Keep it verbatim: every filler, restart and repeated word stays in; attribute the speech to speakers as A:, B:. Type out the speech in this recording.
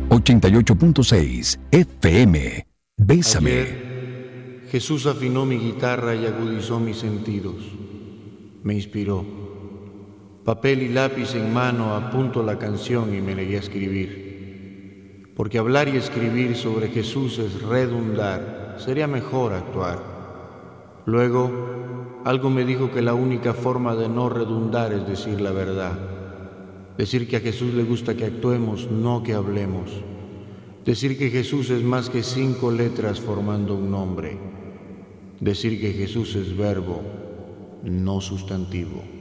A: ochenta y ocho punto seis F M. Bésame.
B: Ayer, Jesús afinó mi guitarra y agudizó mis sentidos. Me inspiró. Papel y lápiz en mano apunto la canción y me negué a escribir. Porque hablar y escribir sobre Jesús es redundar, sería mejor actuar. Luego, algo me dijo que la única forma de no redundar es decir la verdad. Decir que a Jesús le gusta que actuemos, no que hablemos. Decir que Jesús es más que cinco letras formando un nombre. Decir que Jesús es verbo, no sustantivo.